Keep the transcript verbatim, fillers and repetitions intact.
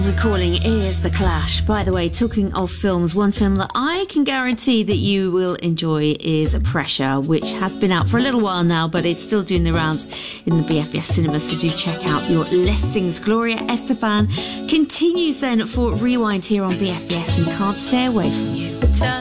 Calling is The Clash. By the way, talking of films, one film that I can guarantee that you will enjoy is Pressure, which has been out for a little while now, but it's still doing the rounds in the B F B S cinemas, so do check out your listings. Gloria Estefan continues then for Rewind here on B F B S and can't stay away from you.